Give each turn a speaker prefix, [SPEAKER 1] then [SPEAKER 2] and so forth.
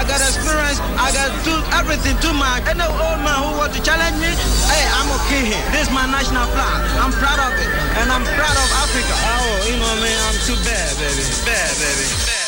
[SPEAKER 1] I got experience. I got everything too much. Any old man who want to challenge me, hey, I'm okay here. This is my national flag. I'm proud of it. And I'm proud of Africa. Oh, you know, man, I'm too bad, baby. Bad, baby. Bad.